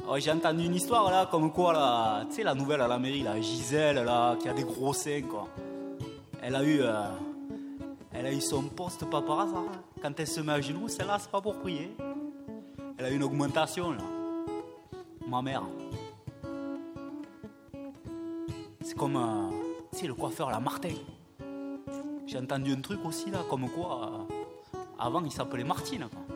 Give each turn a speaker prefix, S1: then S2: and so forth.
S1: Ouais, j'ai entendu une histoire là, comme quoi là, tu sais la nouvelle à la mairie là, Gisèle là, qui a des gros seins quoi. Elle a eu son poste paparazzi. Quand elle se met à genoux, celle-là c'est pas pour prier. Elle a eu une augmentation là. Ma mère. C'est comme tu sais le coiffeur là, Martin. J'ai entendu un truc aussi là, comme quoi avant il s'appelait Martine quoi.